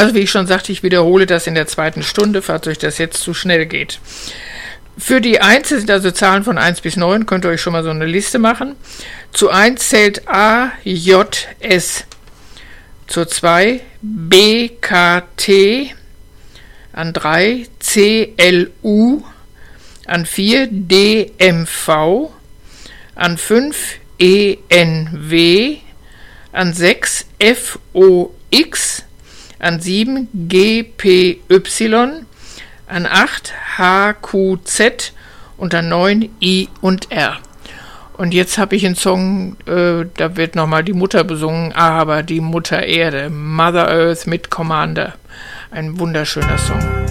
Also wie ich schon sagte, ich wiederhole das in der 2. Stunde, falls euch das jetzt zu schnell geht. Für die 1 sind also Zahlen von 1 bis 9, könnt ihr euch schon mal so eine Liste machen. Zu 1 zählt A, J, S. Zu 2 B, K, T. An 3 C, L, U. An 4 D, M, V. An 5 E, N, W. An 6 F, O, X. An 7 G, P, Y. An 8 H, Q, Z und an 9 I und R. Und jetzt habe ich einen Song, da wird nochmal die Mutter besungen, aber die Mutter Erde, Mother Earth mit Commander. Ein wunderschöner Song.